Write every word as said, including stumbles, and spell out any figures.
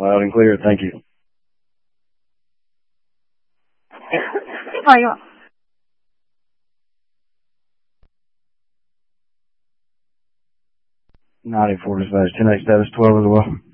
Loud and clear. Thank you. Oh, you ninety-four dispatch, ten X status twelve as well.